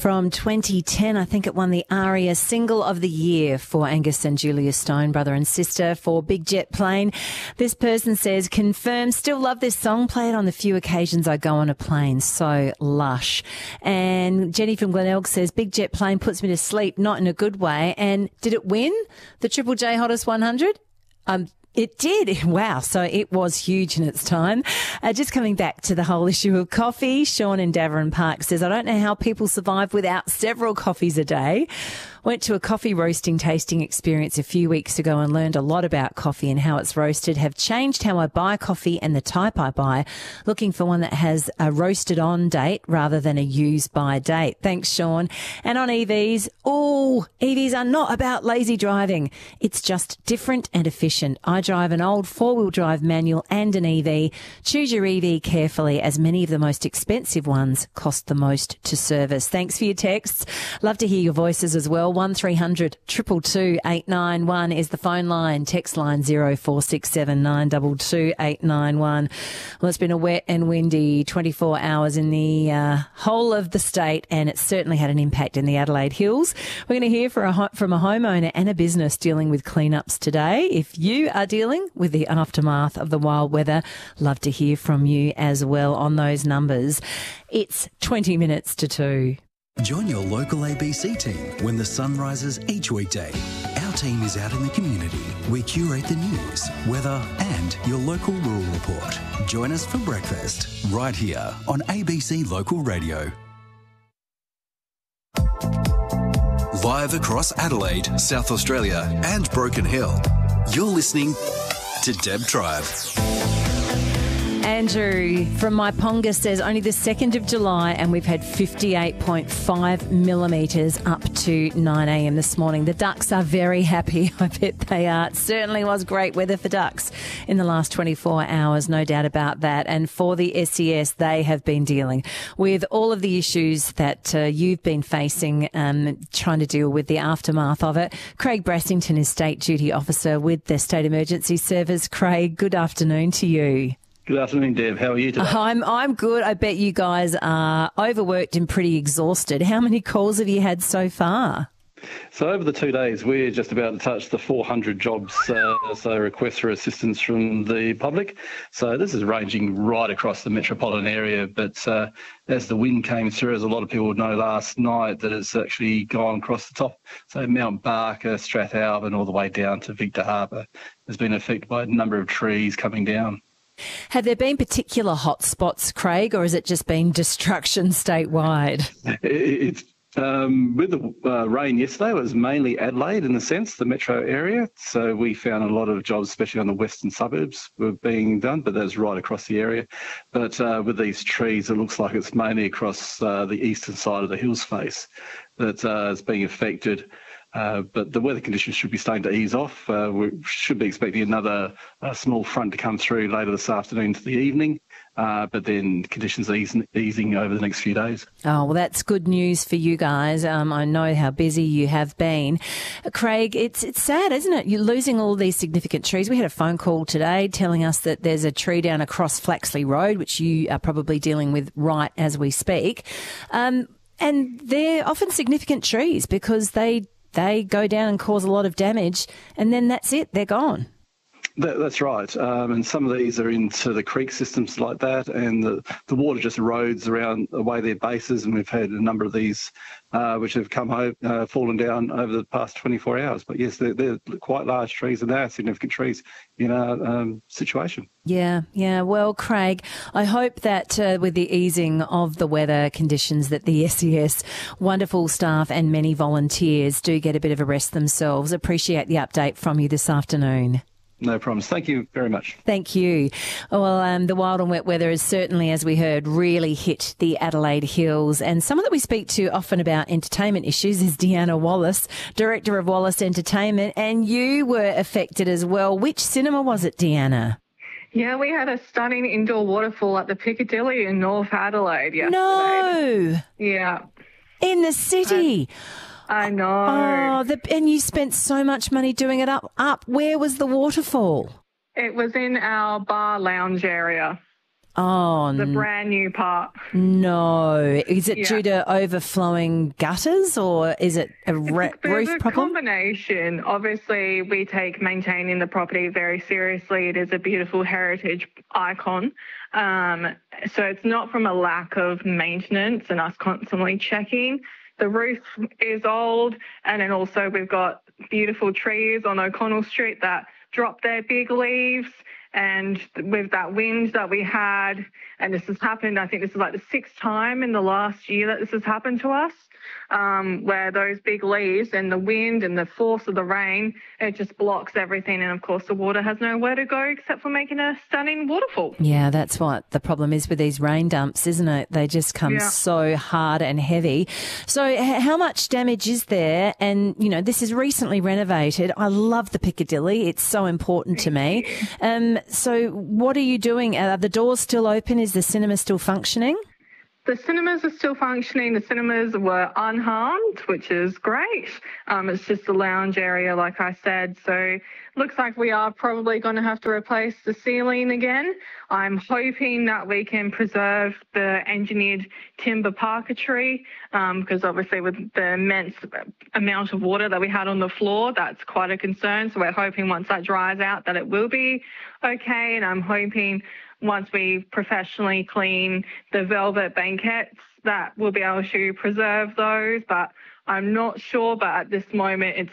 from 2010. I think it won the ARIA Single of the Year for Angus and Julia Stone, brother and sister, for Big Jet Plane. This person says, confirm, still love this song, play it on the few occasions I go on a plane. So lush. And Jenny from Glenelg says, Big Jet Plane puts me to sleep, not in a good way. And did it win the Triple J Hottest 100? It did. Wow. So it was huge in its time. Just coming back to the whole issue of coffee, Sean in Davern Park says, I don't know how people survive without several coffees a day. Went to a coffee roasting tasting experience a few weeks ago and learned a lot about coffee and how it's roasted. Have changed how I buy coffee and the type I buy, looking for one that has a roasted on date rather than a use by date. Thanks, Sean. And on EVs, EVs are not about lazy driving. It's just different and efficient. I drive an old four-wheel drive manual and an EV. Choose your EV carefully, as many of the most expensive ones cost the most to service. Thanks for your texts. Love to hear your voices as well. 1300 222 891 is the phone line. Text line 0467 922 891. Well, it's been a wet and windy 24 hours in the whole of the state, and it's certainly had an impact in the Adelaide Hills. We're going to hear from a homeowner and a business dealing with cleanups today. If you are dealing with the aftermath of the wild weather, love to hear from you as well on those numbers. It's 20 minutes to 2. Join your local ABC team when the sun rises each weekday. Our team is out in the community. We curate the news, weather and your local rural report. Join us for breakfast right here on ABC Local Radio. Live across Adelaide, South Australia and Broken Hill, you're listening to Deb Tribe. Andrew from Myponga says only the 2nd of July and we've had 58.5 millimetres up to 9 a.m. this morning. The ducks are very happy. I bet they are. It certainly was great weather for ducks in the last 24 hours, no doubt about that. And for the SES, they have been dealing with all of the issues that you've been facing, trying to deal with the aftermath of it. Craig Brassington is State Duty Officer with the State Emergency Service. Craig, good afternoon to you. Good afternoon, Deb. How are you today? I'm good. I bet you guys are overworked and pretty exhausted. How many calls have you had so far? So over the 2 days, we're just about to touch the 400 jobs, so requests for assistance from the public. So this is ranging right across the metropolitan area. But as the wind came through, as a lot of people would know last night, that it's actually gone across the top. So Mount Barker, Strathalbyn, all the way down to Victor Harbour has been affected by a number of trees coming down. Have there been particular hot spots, Craig, or has it just been destruction statewide? It's with the rain yesterday, it was mainly Adelaide in the sense, the metro area. So we found a lot of jobs, especially on the western suburbs, were being done, but that's right across the area. But with these trees, it looks like it's mainly across the eastern side of the hills face that is being affected. But the weather conditions should be starting to ease off. We should be expecting another small front to come through later this afternoon to the evening, but then conditions are easing over the next few days. Oh, well, that's good news for you guys. I know how busy you have been. Craig, it's sad, isn't it? You're losing all these significant trees. We had a phone call today telling us that there's a tree down across Flaxley Road, which you are probably dealing with right as we speak. And they're often significant trees because they go down and cause a lot of damage, and then that's it, they're gone. That's right. And some of these are into the creek systems like that, and the water just erodes around away their bases, and we've had a number of these which have fallen down over the past 24 hours. But yes, they're quite large trees, and they are significant trees in our situation. Yeah. Well, Craig, I hope that with the easing of the weather conditions that the SES wonderful staff and many volunteers do get a bit of a rest themselves. Appreciate the update from you this afternoon. No problems. Thank you very much. Thank you. Well, the wild and wet weather has certainly, as we heard, really hit the Adelaide Hills. And someone that we speak to often about entertainment issues is Deanna Wallace, Director of Wallace Entertainment. And you were affected as well. Which cinema was it, Deanna? Yeah, we had a stunning indoor waterfall at the Piccadilly in North Adelaide yesterday. No! Yeah. In the city? I know. Oh, and you spent so much money doing it up. Where was the waterfall? It was in our bar lounge area. Oh, the brand new part. no. Is it Yeah. due to overflowing gutters or is it a roof There's a problem? combination. Obviously, we take maintaining the property very seriously. It is a beautiful heritage icon. So it's not from a lack of maintenance and us constantly checking. The roof is old, and then also we've got beautiful trees on O'Connell Street that drop their big leaves. And with that wind that we had, and this has happened, I think this is like the 6th time in the last year that this has happened to us, where those big leaves and the wind and the force of the rain, it just blocks everything. And of course, the water has nowhere to go except for making a stunning waterfall. Yeah, that's what the problem is with these rain dumps, isn't it? They just come so hard and heavy. So how much damage is there? And, you know, this is recently renovated. I love the Piccadilly. It's so important to me. So what are you doing? Are the doors still open? Is the cinema still functioning? The cinemas are still functioning. The cinemas were unharmed, which is great. It's just a lounge area, like I said. So looks like we are probably going to have to replace the ceiling again. I'm hoping that we can preserve the engineered timber parquetry because obviously with the immense amount of water that we had on the floor, that's quite a concern. So we're hoping once that dries out that it will be okay. And I'm hoping once we professionally clean the velvet banquettes that we'll be able to preserve those. But I'm not sure, but at this moment it's